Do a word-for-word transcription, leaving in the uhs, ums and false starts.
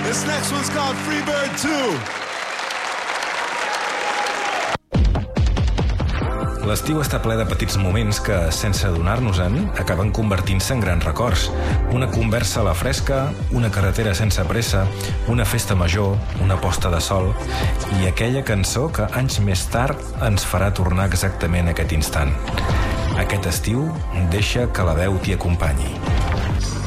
This next one's called Freebird two. L'estiu està ple de petits moments que, sense adonar-nos-en, acaben convertint-se en grans records. Una conversa a la fresca, una carretera sense pressa, una festa major, una posta de sol i aquella cançó que anys més tard ens farà tornar exactament a aquest instant. Aquest estiu, deixa que la veu t'hi acompanyi.